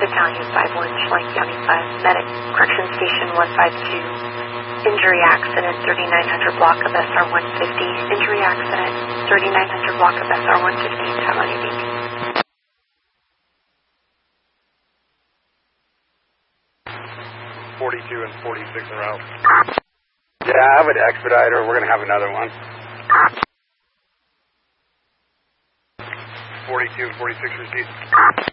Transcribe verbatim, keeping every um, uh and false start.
Battalion five one, Chelan County five, Medic, Correction Station one five two, injury accident, thirty-nine hundred block of S R one fifty, injury accident, thirty-nine hundred block of S R one fifty, Tower eighty. forty-two and forty-six en route. Yeah, I have an expediter. We're going to have another one. forty-two and forty-six received.